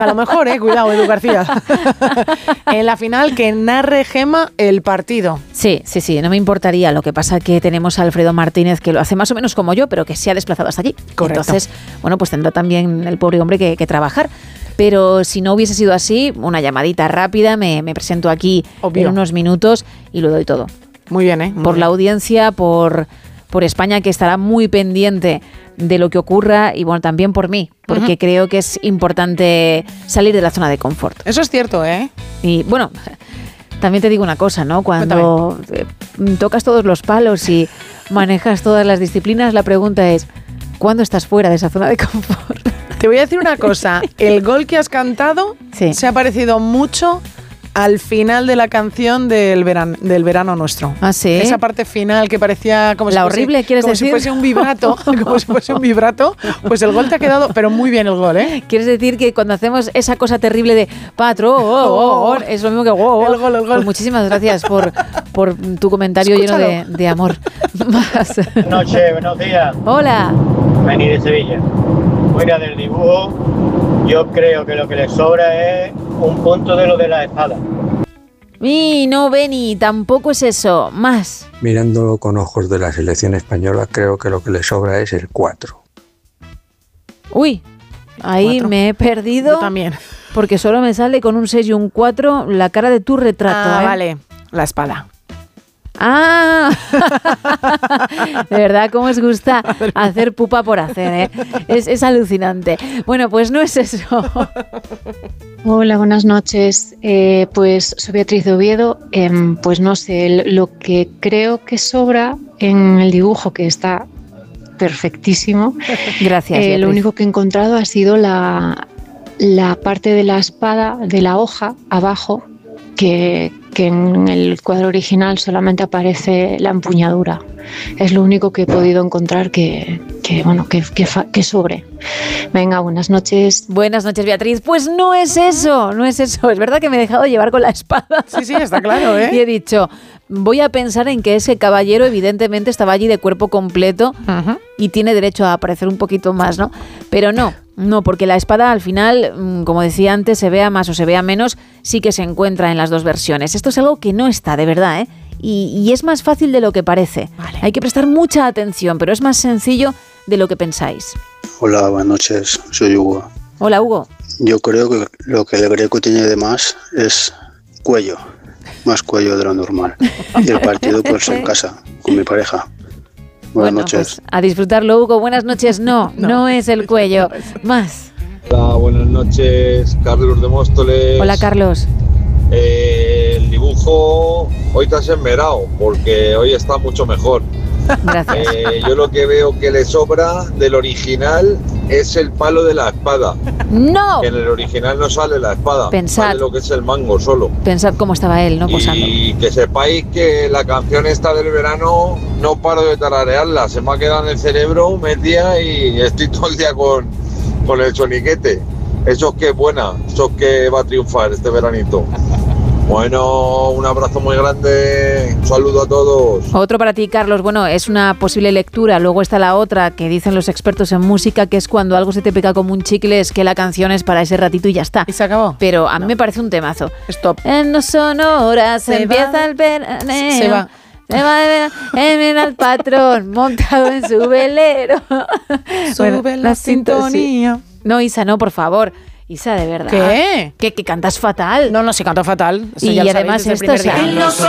A lo mejor, cuidado, Edu García. En la final, que narre Gema el partido. Sí, no me importaría. Lo que pasa que tenemos a Alfredo Martínez, que lo hace más o menos como yo, pero que se ha desplazado hasta allí. Correcto. Entonces, bueno, pues tendrá también el pobre hombre que trabajar. Pero si no hubiese sido así, una llamadita rápida, me presento aquí Obvio. en unos minutos y lo doy todo. Muy bien, Por la audiencia, por España, que estará muy pendiente de lo que ocurra, y bueno, también por mí, porque creo que es importante salir de la zona de confort. Eso es cierto, Y bueno, también te digo una cosa, ¿no? Cuando tocas todos los palos y manejas todas las disciplinas, la pregunta es, ¿cuándo estás fuera de esa zona de confort? Te voy a decir una cosa, el gol que has cantado se ha parecido mucho al final de la canción del verano nuestro. ¿Ah, sí? Esa parte final que parecía como la horrible, ¿quieres decir? Como si fuese un vibrato, como si fuese un vibrato, pues el gol te ha quedado, pero muy bien el gol, ¿Quieres decir que cuando hacemos esa cosa terrible de patrón, es lo mismo que el gol? Pues muchísimas gracias por tu comentario. Escúchalo. Lleno de amor. Más. Buenas noches, buenos días. Hola. Vení de Sevilla. Fuera del dibujo, yo creo que lo que le sobra es un punto de lo de la espada. No, Beni, tampoco es eso. Más. Mirándolo con ojos de la selección española, creo que lo que le sobra es el 4. Uy, ahí 4. me he perdido. Yo también. Porque solo me sale con un 6 y un 4 la cara de tu retrato. Vale, la espada. Ah, de verdad, cómo os gusta hacer pupa por hacer, es alucinante. Bueno, pues no es eso. Hola, buenas noches. Pues soy Beatriz de Oviedo. Pues no sé, lo que creo que sobra en el dibujo, que está perfectísimo. Gracias. Lo único que he encontrado ha sido la parte de la espada, de la hoja abajo, que en el cuadro original solamente aparece la empuñadura. Es lo único que he podido encontrar que sobre. Venga, buenas noches. Buenas noches, Beatriz. Pues no es eso. Es verdad que me he dejado llevar con la espada. Sí, está claro, Y he dicho, voy a pensar en que ese caballero evidentemente estaba allí de cuerpo completo y tiene derecho a aparecer un poquito más, ¿no? Pero no, porque la espada al final, como decía antes, se vea más o se vea menos, sí que se encuentra en las dos versiones. Esto es algo que no está, de verdad, y es más fácil de lo que parece. Vale. Hay que prestar mucha atención, pero es más sencillo de lo que pensáis. Hola, buenas noches, soy Hugo. Hola, Hugo. Yo creo que lo que el greco tiene de más es cuello, más cuello de lo normal. Y el partido pues en casa, con mi pareja. Buenas noches. Pues a disfrutarlo, Hugo. Buenas noches. No es el cuello. Más. Hola, buenas noches, Carlos de Móstoles. Hola, Carlos. El dibujo hoy te has enmerado porque hoy está mucho mejor. Gracias. Yo lo que veo que le sobra del original es el palo de la espada. ¡No! En el original no sale la espada. Pensad. Sale lo que es el mango solo. Pensad cómo estaba él, ¿no? Posando. Y que sepáis que la canción esta del verano no paro de tararearla. Se me ha quedado en el cerebro metida y estoy todo el día con el soniquete. Eso es que es buena. Eso es que va a triunfar este veranito. Bueno, un abrazo muy grande, un saludo a todos. Otro para ti, Carlos. Bueno, es una posible lectura. Luego está la otra que dicen los expertos en música, que es cuando algo se te pega como un chicle, es que la canción es para ese ratito y ya está. ¿Y se acabó? Pero a mí me parece un temazo. Stop. En no son horas, empieza el veraneo. Se va. Se va el patrón montado en su velero. Sube la sintonía. Sí. No, Isa, no, por favor. Isa, de verdad. ¿Qué? Que cantas fatal. No, sí canto fatal. Eso y ya lo además sabéis desde el esto, primer día.